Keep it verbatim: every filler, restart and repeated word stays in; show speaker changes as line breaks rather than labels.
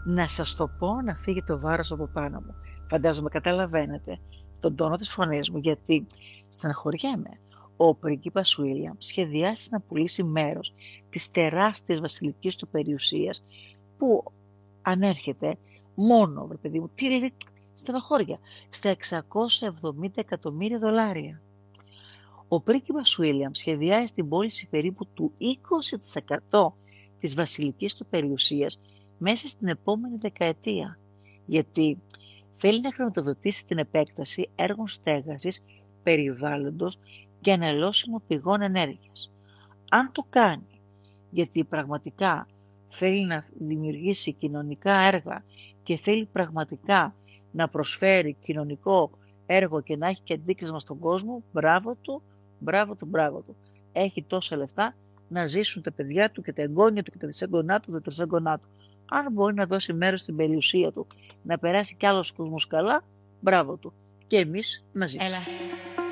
Να σας το πω να φύγει το βάρος από πάνω μου. Φαντάζομαι καταλαβαίνετε τον τόνο της φωνής μου, γιατί στεναχωριέμαι. Ο πρίγκιπας Βίλιαμ σχεδιάσει να πουλήσει μέρος της τεράστιας βασιλικής του περιουσίας που ανέρχεται μόνο, βρε παιδί μου, τι λέει, στεναχώρια, στα εξακόσια εβδομήντα εκατομμύρια δολάρια. Ο πρίγκιπας Βίλιαμ σχεδιάζει την πώληση περίπου του είκοσι τοις εκατό της βασιλικής του περιουσίας μέσα στην επόμενη δεκαετία, γιατί θέλει να χρηματοδοτήσει την επέκταση έργων στέγασης, περιβάλλοντος και αναλώσιμων πηγών ενέργειας. Αν το κάνει, γιατί πραγματικά θέλει να δημιουργήσει κοινωνικά έργα και θέλει πραγματικά να προσφέρει κοινωνικό έργο και να έχει και αντίκρισμα στον κόσμο, μπράβο του, μπράβο του, μπράβο του. Έχει τόσα λεφτά να ζήσουν τα παιδιά του και τα εγγόνια του και τα δυσέγγονά του, τα τρισέγγονά του. Αν μπορεί να δώσει μέρος στην περιουσία του, να περάσει κι άλλος κόσμος καλά, μπράβο του. Και εμείς μαζί.
Έλα.